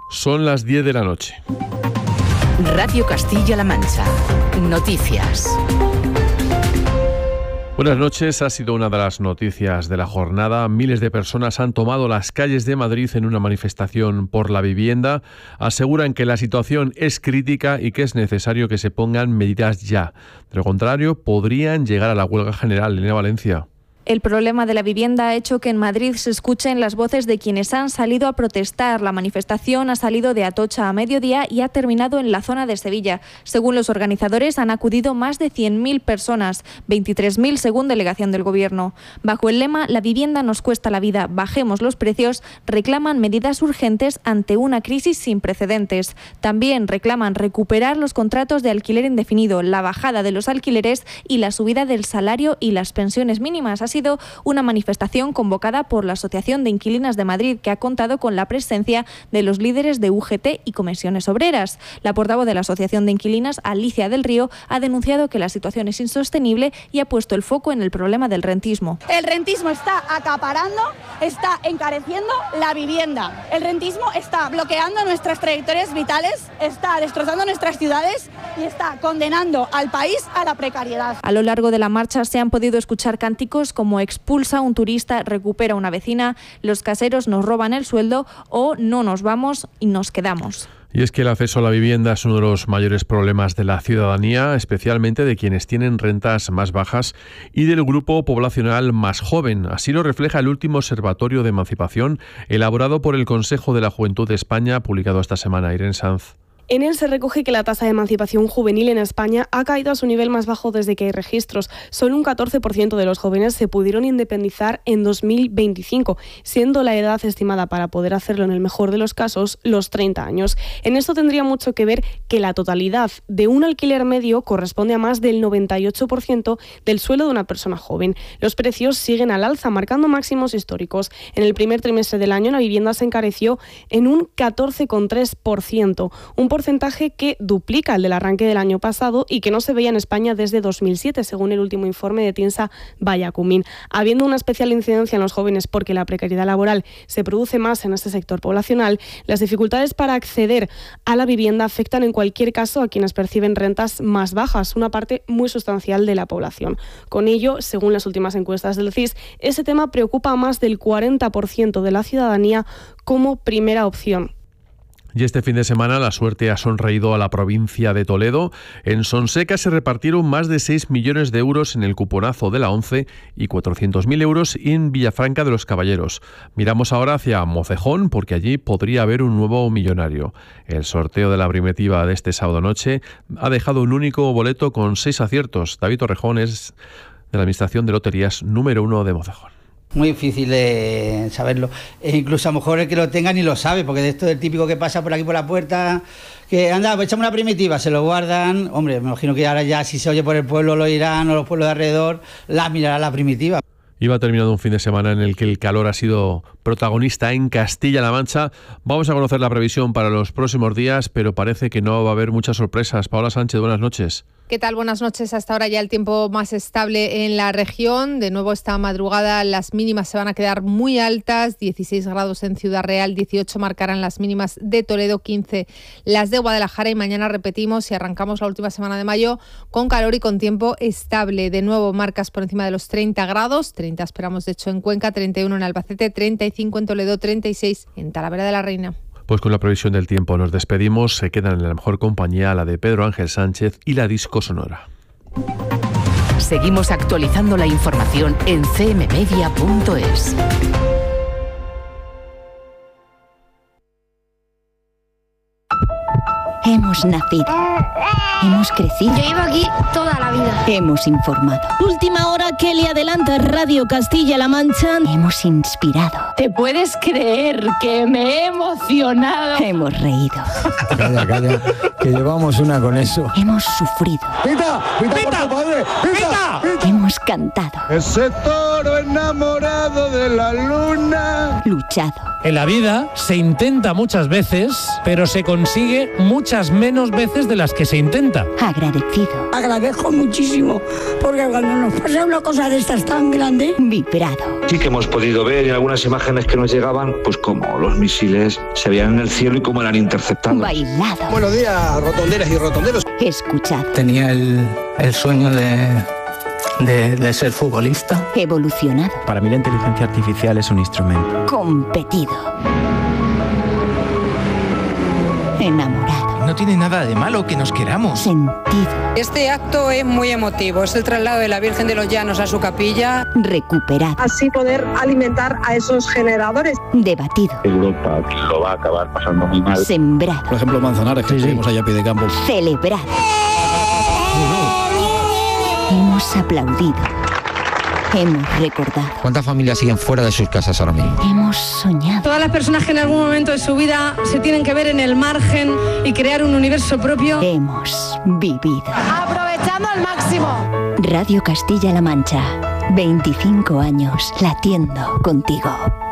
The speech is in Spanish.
Son las 10 de la noche. Radio Castilla-La Mancha. Noticias. Buenas noches. Ha sido una de las noticias de la jornada. Miles de personas han tomado las calles de Madrid en una manifestación por la vivienda. Aseguran que la situación es crítica y que es necesario que se pongan medidas ya. De lo contrario, podrían llegar a la huelga general. Elena Valencia. El problema de la vivienda ha hecho que en Madrid se escuchen las voces de quienes han salido a protestar. La manifestación ha salido de Atocha a mediodía y ha terminado en la zona de Sevilla. Según los organizadores, han acudido más de 100.000 personas, 23.000 según delegación del Gobierno. Bajo el lema "La vivienda nos cuesta la vida, bajemos los precios", reclaman medidas urgentes ante una crisis sin precedentes. También reclaman recuperar los contratos de alquiler indefinido, la bajada de los alquileres y la subida del salario y las pensiones mínimas. Ha sido una manifestación convocada por la Asociación de Inquilinas de Madrid, que ha contado con la presencia de los líderes de UGT y Comisiones Obreras. La portavoz de la Asociación de Inquilinas, Alicia del Río, ha denunciado que la situación es insostenible y ha puesto el foco en el problema del rentismo. El rentismo está acaparando, está encareciendo la vivienda. El rentismo está bloqueando nuestras trayectorias vitales, está destrozando nuestras ciudades y está condenando al país a la precariedad. A lo largo de la marcha se han podido escuchar cánticos como "expulsa a un turista, recupera a una vecina", "los caseros nos roban el sueldo" o "no nos vamos y nos quedamos". Y es que el acceso a la vivienda es uno de los mayores problemas de la ciudadanía, especialmente de quienes tienen rentas más bajas y del grupo poblacional más joven. Así lo refleja el último Observatorio de Emancipación elaborado por el Consejo de la Juventud de España, publicado esta semana. Irene Sanz. En él se recoge que la tasa de emancipación juvenil en España ha caído a su nivel más bajo desde que hay registros. Solo un 14% de los jóvenes se pudieron independizar en 2025, siendo la edad estimada para poder hacerlo en el mejor de los casos los 30 años. En esto tendría mucho que ver que la totalidad de un alquiler medio corresponde a más del 98% del sueldo de una persona joven. Los precios siguen al alza, marcando máximos históricos. En el primer trimestre del año la vivienda se encareció en un 14,3%, un porcentaje que duplica el del arranque del año pasado y que no se veía en España desde 2007, según el último informe de Tinsa Vallacumín. Habiendo una especial incidencia en los jóvenes porque la precariedad laboral se produce más en este sector poblacional, las dificultades para acceder a la vivienda afectan en cualquier caso a quienes perciben rentas más bajas, una parte muy sustancial de la población. Con ello, según las últimas encuestas del CIS, ese tema preocupa a más del 40% de la ciudadanía como primera opción. Y este fin de semana la suerte ha sonreído a la provincia de Toledo. En Sonseca se repartieron más de 6 millones de euros en el cuponazo de la ONCE y 400.000 euros en Villafranca de los Caballeros. Miramos ahora hacia Mocejón porque allí podría haber un nuevo millonario. El sorteo de la primitiva de este sábado noche ha dejado un único boleto con 6 aciertos. David Torrejón es de la Administración de Loterías número 1 de Mocejón. Muy difícil de saberlo. E incluso a lo mejor el que lo tenga ni lo sabe, porque de esto es típico que pasa por aquí por la puerta, que anda, pues echame una primitiva, se lo guardan. Hombre, me imagino que ahora ya si se oye por el pueblo lo irán, o los pueblos de alrededor, la mirará la primitiva. Iba terminando un fin de semana en el que el calor ha sido protagonista en Castilla-La Mancha. Vamos a conocer la previsión para los próximos días, pero parece que no va a haber muchas sorpresas. Paola Sánchez, buenas noches. ¿Qué tal? Buenas noches. Hasta ahora ya el tiempo más estable en la región. De nuevo esta madrugada las mínimas se van a quedar muy altas. 16 grados en Ciudad Real, 18 marcarán las mínimas de Toledo, 15 las de Guadalajara. Y mañana repetimos y arrancamos la última semana de mayo con calor y con tiempo estable. De nuevo marcas por encima de los 30 grados. 30 esperamos de hecho en Cuenca, 31 en Albacete, 35 en Toledo, 36 en Talavera de la Reina. Pues con la previsión del tiempo nos despedimos. Se quedan en la mejor compañía, la de Pedro Ángel Sánchez y la Disco Sonora. Seguimos actualizando la información en cmmedia.es. Hemos nacido. Hemos crecido. Yo llevo aquí toda la vida. Hemos informado. Última hora que le adelanta Radio Castilla-La Mancha. Hemos inspirado. ¿Te puedes creer que me he emocionado? Hemos reído. Calla, que llevamos una con eso. Hemos sufrido. ¡Pita! ¡Pita por tu padre! ¡Pita! Hemos Hemos cantado. Ese toro enamorado de la luna. Luchado. En la vida se intenta muchas veces, pero se consigue muchas menos veces de las que se intenta. Agradecido. Agradezco muchísimo, porque cuando nos pasa una cosa de estas tan grande. Vibrado. Sí que hemos podido ver en algunas imágenes que nos llegaban, pues como los misiles se veían en el cielo y cómo eran interceptados. Bailado. Buenos días, rotonderas y rotonderos. Escuchado. Tenía el sueño de ser futbolista. Evolucionado. Para mí la inteligencia artificial es un instrumento. Competido. Enamorado. No tiene nada de malo que nos queramos. Sentido. Este acto es muy emotivo. Es el traslado de la Virgen de los Llanos a su capilla. Recuperado. Así poder alimentar a esos generadores. Debatido. Europa lo va a acabar pasando muy mal. Sembrado. Por ejemplo, Manzanares, que seguimos allá a pie de campo. Celebrado. Hemos aplaudido. Hemos recordado. ¿Cuántas familias siguen fuera de sus casas ahora mismo? Hemos soñado. Todas las personas que en algún momento de su vida se tienen que ver en el margen y crear un universo propio. Hemos vivido. Aprovechando al máximo. Radio Castilla-La Mancha. 25 años latiendo contigo.